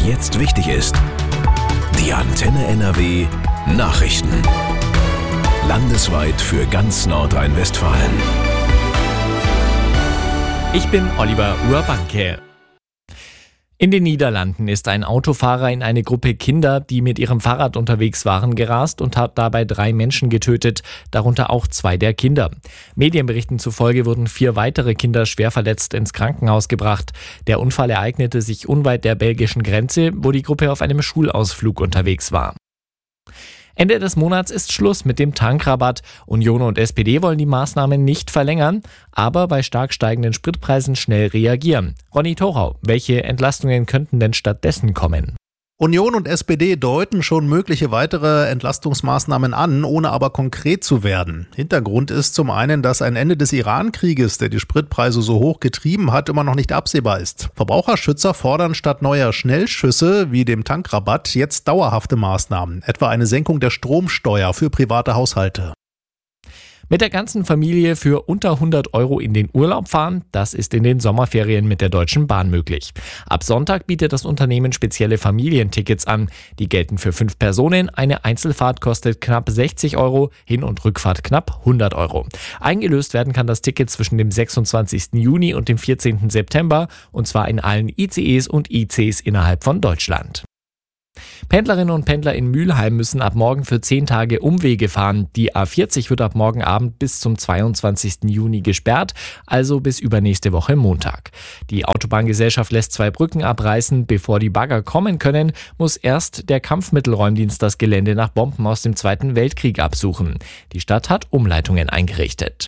jetzt wichtig ist. Die Antenne NRW Nachrichten. Landesweit für ganz Nordrhein-Westfalen. Ich bin Oliver Urbanke. In den Niederlanden ist ein Autofahrer in eine Gruppe Kinder, die mit ihrem Fahrrad unterwegs waren, gerast und hat dabei 3 Menschen getötet, darunter auch 2 der Kinder. Medienberichten zufolge wurden 4 weitere Kinder schwer verletzt ins Krankenhaus gebracht. Der Unfall ereignete sich unweit der belgischen Grenze, wo die Gruppe auf einem Schulausflug unterwegs war. Ende des Monats ist Schluss mit dem Tankrabatt. Union und SPD wollen die Maßnahmen nicht verlängern, aber bei stark steigenden Spritpreisen schnell reagieren. Ronny Thorau, welche Entlastungen könnten denn stattdessen kommen? Union und SPD deuten schon mögliche weitere Entlastungsmaßnahmen an, ohne aber konkret zu werden. Hintergrund ist zum einen, dass ein Ende des Iran-Krieges, der die Spritpreise so hoch getrieben hat, immer noch nicht absehbar ist. Verbraucherschützer fordern statt neuer Schnellschüsse wie dem Tankrabatt jetzt dauerhafte Maßnahmen, etwa eine Senkung der Stromsteuer für private Haushalte. Mit der ganzen Familie für unter 100 € in den Urlaub fahren, das ist in den Sommerferien mit der Deutschen Bahn möglich. Ab Sonntag bietet das Unternehmen spezielle Familientickets an. Die gelten für 5 Personen. Eine Einzelfahrt kostet knapp 60 €, Hin- und Rückfahrt knapp 100 €. Eingelöst werden kann das Ticket zwischen dem 26. Juni und dem 14. September, und zwar in allen ICEs und ICs innerhalb von Deutschland. Pendlerinnen und Pendler in Mülheim müssen ab morgen für 10 Tage Umwege fahren. Die A40 wird ab morgen Abend bis zum 22. Juni gesperrt, also bis übernächste Woche Montag. Die Autobahngesellschaft lässt 2 Brücken abreißen. Bevor die Bagger kommen können, muss erst der Kampfmittelräumdienst das Gelände nach Bomben aus dem Zweiten Weltkrieg absuchen. Die Stadt hat Umleitungen eingerichtet.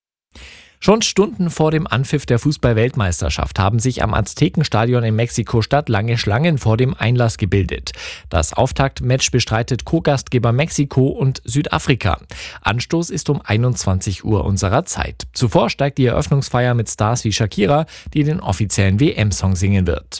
Schon Stunden vor dem Anpfiff der Fußball-Weltmeisterschaft haben sich am Aztekenstadion in Mexiko-Stadt lange Schlangen vor dem Einlass gebildet. Das Auftaktmatch bestreitet Co-Gastgeber Mexiko und Südafrika. Anstoß ist um 21 Uhr unserer Zeit. Zuvor steigt die Eröffnungsfeier mit Stars wie Shakira, die den offiziellen WM-Song singen wird.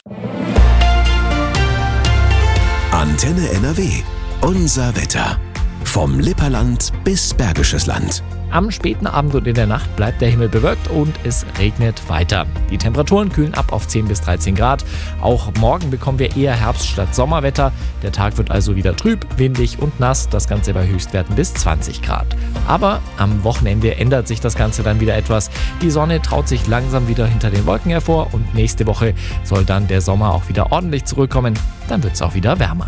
Antenne NRW. Unser Wetter. Vom Lipperland bis Bergisches Land. Am späten Abend und in der Nacht bleibt der Himmel bewölkt und es regnet weiter. Die Temperaturen kühlen ab auf 10 bis 13 Grad. Auch morgen bekommen wir eher Herbst statt Sommerwetter. Der Tag wird also wieder trüb, windig und nass. Das Ganze bei Höchstwerten bis 20 Grad. Aber am Wochenende ändert sich das Ganze dann wieder etwas. Die Sonne traut sich langsam wieder hinter den Wolken hervor und nächste Woche soll dann der Sommer auch wieder ordentlich zurückkommen. Dann wird es auch wieder wärmer.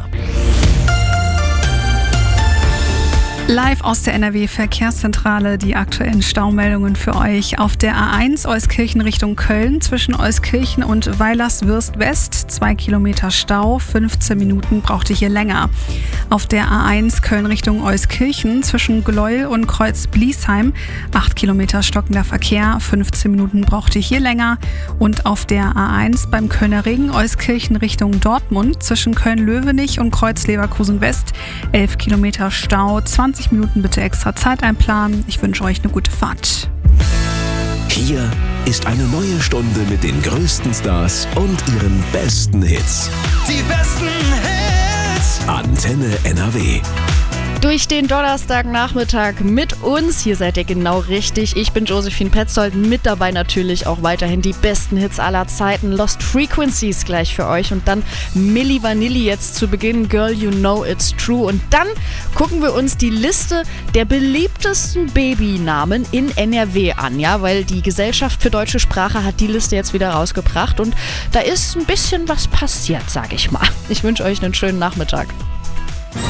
Live aus der NRW-Verkehrszentrale die aktuellen Staumeldungen für euch. Auf der A1 Euskirchen Richtung Köln zwischen Euskirchen und Weilerswürst West 2 Kilometer Stau, 15 Minuten braucht ihr hier länger. Auf der A1 Köln Richtung Euskirchen zwischen Gleuel und Kreuz-Bliesheim 8 Kilometer stockender Verkehr, 15 Minuten braucht ihr hier länger. Und auf der A1 beim Kölner Ring Euskirchen Richtung Dortmund zwischen Köln-Löwenich und Kreuz-Leverkusen West 11 Kilometer Stau, 20 Minuten bitte extra Zeit einplanen. Ich wünsche euch eine gute Fahrt. Hier ist eine neue Stunde mit den größten Stars und ihren besten Hits. Die besten Hits. Antenne NRW. Durch den Donnerstagnachmittag mit uns. Hier seid ihr genau richtig. Ich bin Josephine Petzold. Mit dabei natürlich auch weiterhin die besten Hits aller Zeiten. Lost Frequencies gleich für euch. Und dann Milli Vanilli jetzt zu Beginn. Girl, you know it's true. Und dann gucken wir uns die Liste der beliebtesten Babynamen in NRW an. Ja, weil die Gesellschaft für deutsche Sprache hat die Liste jetzt wieder rausgebracht. Und da ist ein bisschen was passiert, sag ich mal. Ich wünsche euch einen schönen Nachmittag.